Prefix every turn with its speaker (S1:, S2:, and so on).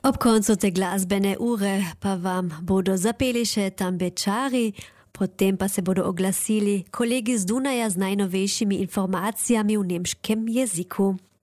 S1: Ob koncu te glazbene ure pa vam bodo zapeli še tambečari, potem pa se bodo oglasili kolegi z Dunaja z najnovejšimi informacijami v nemškem jeziku.